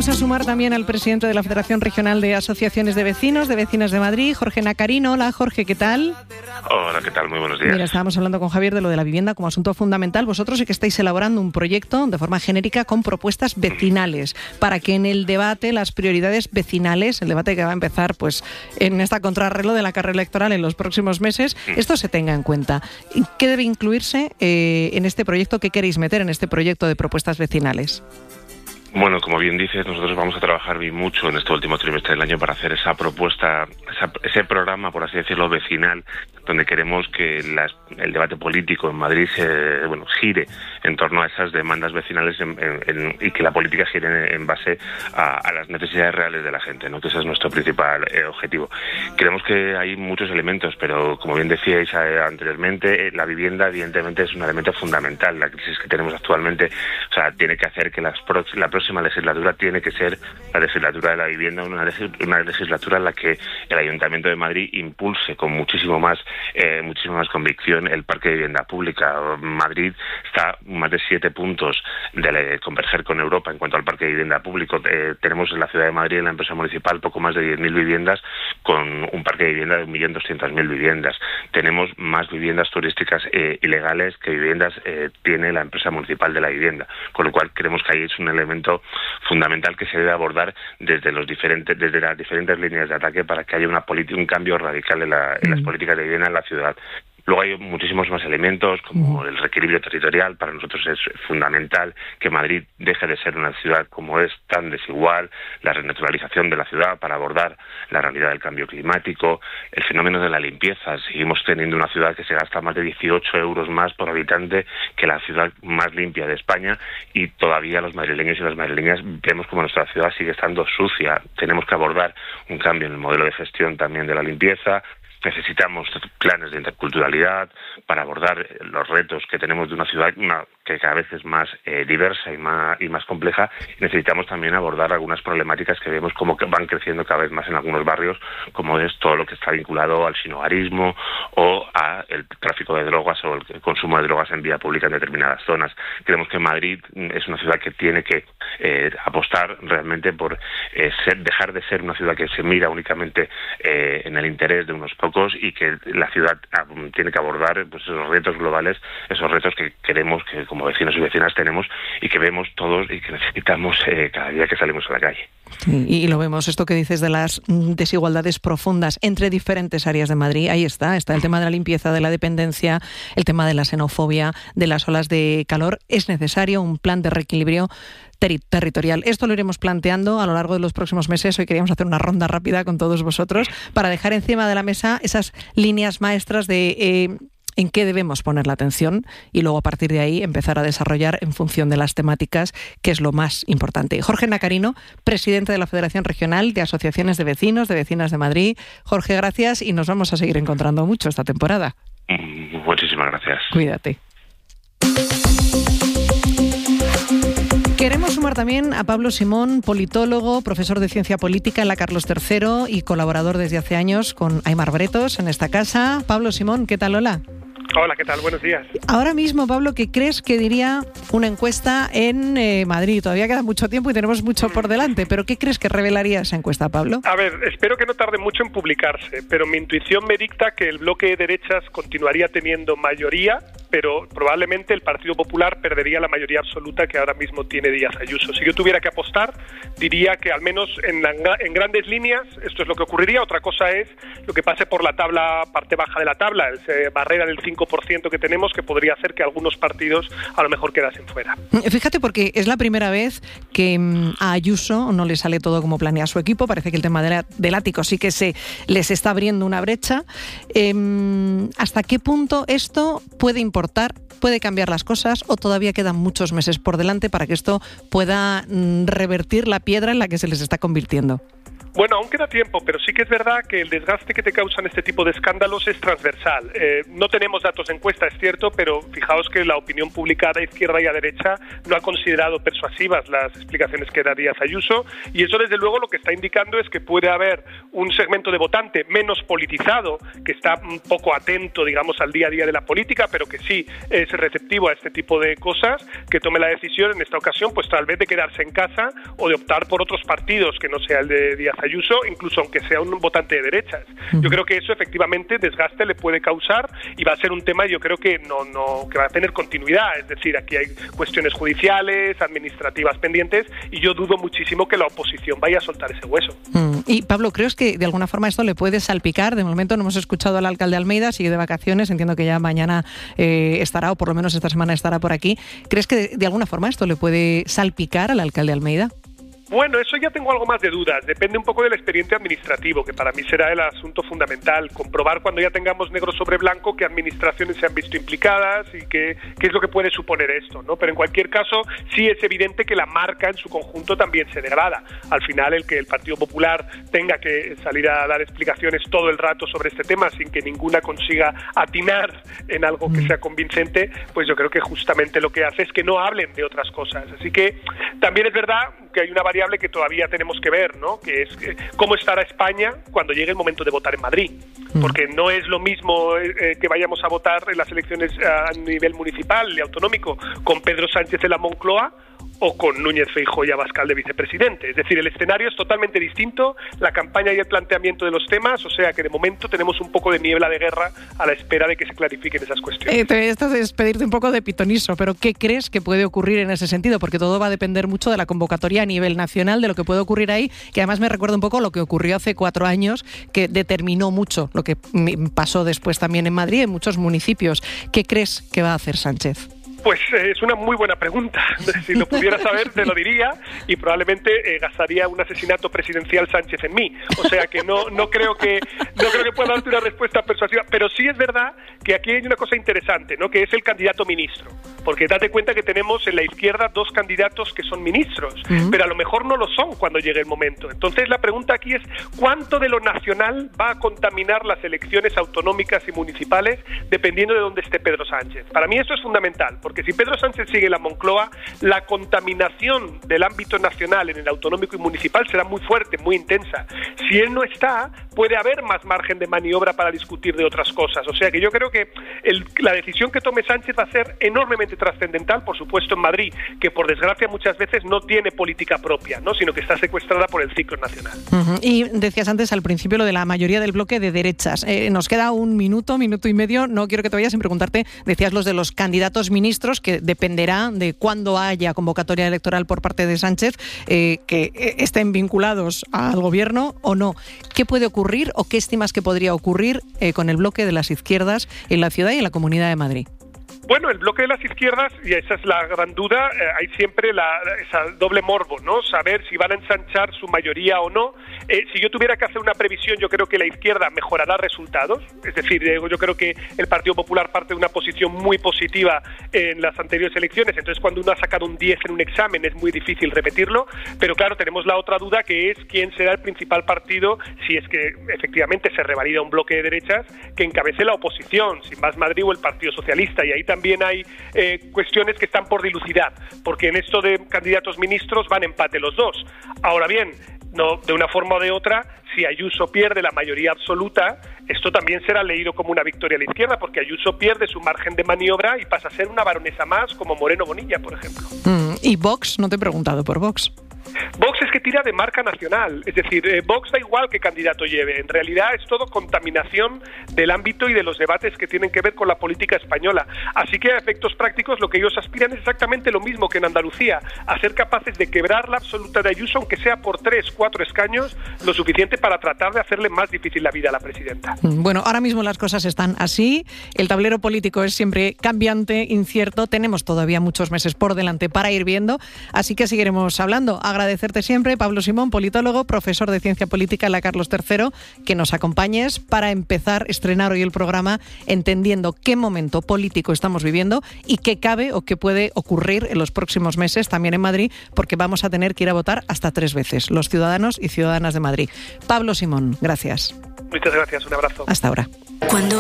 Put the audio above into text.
Vamos a sumar también al presidente de la Federación Regional de Asociaciones de Vecinos, de Vecinas de Madrid, Jorge Nacarino. Hola, Jorge, ¿qué tal? Hola, ¿qué tal? Muy buenos días. Mira, estábamos hablando con Javier de lo de la vivienda como asunto fundamental. Vosotros sí que estáis elaborando un proyecto de forma genérica con propuestas vecinales para que en el debate, las prioridades vecinales, el debate que va a empezar pues en esta contrarreloj de la carrera electoral en los próximos meses, esto se tenga en cuenta. ¿Qué debe incluirse en este proyecto? ¿Qué queréis meter en este proyecto de propuestas vecinales? Bueno, como bien dices, nosotros vamos a trabajar mucho en este último trimestre del año para hacer esa propuesta, ese programa, por así decirlo, vecinal, donde queremos que el debate político en Madrid gire en torno a esas demandas vecinales y que la política gire en base a las necesidades reales de la gente, ¿no? Que ese es nuestro principal objetivo. Creemos que hay muchos elementos, pero como bien decíais anteriormente, la vivienda evidentemente es un elemento fundamental. La crisis que tenemos actualmente, tiene que hacer que la próxima legislatura tiene que ser la legislatura de la vivienda, una legislatura en la que el Ayuntamiento de Madrid impulse con muchísima más convicción el parque de vivienda pública. Madrid está más de 7 puntos de converger con Europa en cuanto al parque de vivienda público. Tenemos en la ciudad de Madrid, en la empresa municipal, poco más de 10.000 viviendas con un parque de vivienda de 1.200.000 viviendas. Tenemos más viviendas turísticas ilegales que viviendas tiene la empresa municipal de la vivienda, con lo cual creemos que ahí es un elemento fundamental que se debe abordar desde las diferentes líneas de ataque para que haya un cambio radical en las políticas de vivienda en la ciudad. Luego hay muchísimos más elementos, como el reequilibrio territorial. Para nosotros es fundamental que Madrid deje de ser una ciudad como es tan desigual, la renaturalización de la ciudad para abordar la realidad del cambio climático, el fenómeno de la limpieza. Seguimos teniendo una ciudad que se gasta más de 18 euros más por habitante que la ciudad más limpia de España, y todavía los madrileños y las madrileñas vemos como nuestra ciudad sigue estando sucia. Tenemos que abordar un cambio en el modelo de gestión también de la limpieza. Necesitamos planes de interculturalidad para abordar los retos que tenemos de una ciudad que cada vez es más diversa y más compleja. Necesitamos también abordar algunas problemáticas que vemos como que van creciendo cada vez más en algunos barrios, como es todo lo que está vinculado al sinhogarismo o al tráfico de drogas o el consumo de drogas en vía pública en determinadas zonas. Creemos que Madrid es una ciudad que tiene que apostar realmente por dejar de ser una ciudad que se mira únicamente en el interés de unos pocos, y que la ciudad tiene que abordar pues esos retos globales, esos retos que queremos que como vecinos y vecinas tenemos y que vemos todos y que necesitamos cada día que salimos a la calle. Sí, y lo vemos, esto que dices de las desigualdades profundas entre diferentes áreas de Madrid, ahí está el tema de la limpieza, de la dependencia, el tema de la xenofobia, de las olas de calor. Es necesario un plan de reequilibrio territorial. Esto lo iremos planteando a lo largo de los próximos meses. Hoy queríamos hacer una ronda rápida con todos vosotros para dejar encima de la mesa esas líneas maestras de en qué debemos poner la atención y luego a partir de ahí empezar a desarrollar en función de las temáticas, que es lo más importante. Jorge Nacarino, presidente de la Federación Regional de Asociaciones de Vecinos, de Vecinas de Madrid. Jorge, gracias, y nos vamos a seguir encontrando mucho esta temporada. Muchísimas gracias. Cuídate. Queremos sumar también a Pablo Simón, politólogo, profesor de Ciencia Política en la Carlos III y colaborador desde hace años con Aimar Bretos en esta casa. Pablo Simón, ¿qué tal? Hola. Hola, ¿qué tal? Buenos días. Ahora mismo, Pablo, ¿qué crees que diría una encuesta en Madrid? Todavía queda mucho tiempo y tenemos mucho por delante, pero ¿qué crees que revelaría esa encuesta, Pablo? A ver, espero que no tarde mucho en publicarse, pero mi intuición me dicta que el bloque de derechas continuaría teniendo mayoría, pero probablemente el Partido Popular perdería la mayoría absoluta que ahora mismo tiene Díaz Ayuso. Si yo tuviera que apostar, diría que al menos en grandes líneas esto es lo que ocurriría. Otra cosa es lo que pase por la parte baja de la tabla, esa barrera del 5% que tenemos, que podría hacer que algunos partidos a lo mejor quedasen fuera. Fíjate, porque es la primera vez que a Ayuso no le sale todo como planea su equipo. Parece que el tema del ático sí que les está abriendo una brecha. ¿Hasta qué punto esto puede importar, puede cambiar las cosas, o todavía quedan muchos meses por delante para que esto pueda revertir la piedra en la que se les está convirtiendo? Bueno, aún queda tiempo, pero sí que es verdad que el desgaste que te causan este tipo de escándalos es transversal. No tenemos datos de encuesta, es cierto, pero fijaos que la opinión publicada a izquierda y a derecha no ha considerado persuasivas las explicaciones que da Díaz Ayuso, y eso desde luego lo que está indicando es que puede haber un segmento de votante menos politizado, que está un poco atento, digamos, al día a día de la política, pero que sí es receptivo a este tipo de cosas, que tome la decisión en esta ocasión, pues tal vez de quedarse en casa o de optar por otros partidos que no sea el de Díaz Ayuso, incluso aunque sea un votante de derechas. Yo creo que eso efectivamente desgaste le puede causar y va a ser un tema, yo creo que que va a tener continuidad, es decir, aquí hay cuestiones judiciales, administrativas pendientes, y yo dudo muchísimo que la oposición vaya a soltar ese hueso. Y Pablo, ¿crees que de alguna forma esto le puede salpicar? De momento no hemos escuchado al alcalde Almeida, sigue de vacaciones, entiendo que ya mañana estará, o por lo menos esta semana estará por aquí. ¿Crees que de alguna forma esto le puede salpicar al alcalde Almeida? Bueno, eso ya tengo algo más de dudas. Depende un poco del expediente administrativo, que para mí será el asunto fundamental. Comprobar cuando ya tengamos negro sobre blanco qué administraciones se han visto implicadas y qué es lo que puede suponer esto, ¿no? Pero en cualquier caso, sí es evidente que la marca en su conjunto también se degrada. Al final, el que el Partido Popular tenga que salir a dar explicaciones todo el rato sobre este tema sin que ninguna consiga atinar en algo que sea convincente, pues yo creo que justamente lo que hace es que no hablen de otras cosas. Así que también es verdad que hay una variable que todavía tenemos que ver, ¿no? Que es cómo estará España cuando llegue el momento de votar en Madrid, porque no es lo mismo que vayamos a votar en las elecciones a nivel municipal y autonómico con Pedro Sánchez en la Moncloa o con Núñez Feijóo y Abascal de vicepresidente. Es decir, el escenario es totalmente distinto, la campaña y el planteamiento de los temas, o sea que de momento tenemos un poco de niebla de guerra a la espera de que se clarifiquen esas cuestiones. Esto es pedirte un poco de pitoniso, pero ¿qué crees que puede ocurrir en ese sentido? Porque todo va a depender mucho de la convocatoria a nivel nacional, de lo que puede ocurrir ahí, que además me recuerda un poco lo que ocurrió hace 4 años, que determinó mucho lo que pasó después también en Madrid, en muchos municipios. ¿Qué crees que va a hacer Sánchez? Pues es una muy buena pregunta. Si lo pudiera saber, te lo diría, y probablemente gastaría un asesinato presidencial Sánchez en mí. O sea que no creo que pueda darte una respuesta persuasiva. Pero sí es verdad que aquí hay una cosa interesante, ¿no? Que es el candidato ministro. Porque date cuenta que tenemos en la izquierda 2 candidatos que son ministros, pero a lo mejor no lo son cuando llegue el momento. Entonces la pregunta aquí es ¿cuánto de lo nacional va a contaminar las elecciones autonómicas y municipales dependiendo de dónde esté Pedro Sánchez? Para mí esto es fundamental, porque si Pedro Sánchez sigue en la Moncloa, la contaminación del ámbito nacional en el autonómico y municipal será muy fuerte, muy intensa. Si él no está, puede haber más margen de maniobra para discutir de otras cosas. O sea que yo creo que la decisión que tome Sánchez va a ser enormemente trascendental, por supuesto en Madrid, que por desgracia muchas veces no tiene política propia, ¿no? Sino que está secuestrada por el ciclo nacional. Y decías antes al principio lo de la mayoría del bloque de derechas. Nos queda un minuto y medio. No quiero que te vayas sin preguntarte, decías los de los candidatos ministros, que dependerá de cuándo haya convocatoria electoral por parte de Sánchez, que estén vinculados al gobierno o no. ¿Qué puede ocurrir o qué estimas que podría ocurrir con el bloque de las izquierdas en la ciudad y en la Comunidad de Madrid? Bueno, el bloque de las izquierdas, y esa es la gran duda, hay siempre esa doble morbo, ¿no? Saber si van a ensanchar su mayoría o no. Si yo tuviera que hacer una previsión, yo creo que la izquierda mejorará resultados. Es decir, yo creo que el Partido Popular parte de una posición muy positiva en las anteriores elecciones. Entonces, cuando uno ha sacado un 10 en un examen, es muy difícil repetirlo. Pero claro, tenemos la otra duda, que es quién será el principal partido, si es que efectivamente se revalida un bloque de derechas, que encabece la oposición, si Más Madrid o el Partido Socialista. Y ahí también hay cuestiones que están por dilucidar, porque en esto de candidatos ministros van empate los dos. Ahora bien, no, de una forma o de otra, si Ayuso pierde la mayoría absoluta, esto también será leído como una victoria a la izquierda, porque Ayuso pierde su margen de maniobra y pasa a ser una baronesa más, como Moreno Bonilla, por ejemplo. ¿Y Vox? No te he preguntado por Vox. Vox es que tira de marca nacional, es decir, Vox da igual qué candidato lleve, en realidad es todo contaminación del ámbito y de los debates que tienen que ver con la política española, así que a efectos prácticos lo que ellos aspiran es exactamente lo mismo que en Andalucía, a ser capaces de quebrar la absoluta de Ayuso, aunque sea por 3-4 escaños, lo suficiente para tratar de hacerle más difícil la vida a la presidenta. Bueno, ahora mismo las cosas están así, el tablero político es siempre cambiante, incierto, tenemos todavía muchos meses por delante para ir viendo, así que seguiremos hablando. Agradecerte siempre, Pablo Simón, politólogo, profesor de Ciencia Política en la Carlos III, que nos acompañes para empezar, estrenar hoy el programa entendiendo qué momento político estamos viviendo y qué cabe o qué puede ocurrir en los próximos meses también en Madrid, porque vamos a tener que ir a votar hasta 3 veces, los ciudadanos y ciudadanas de Madrid. Pablo Simón, gracias. Muchas gracias, un abrazo. Hasta ahora.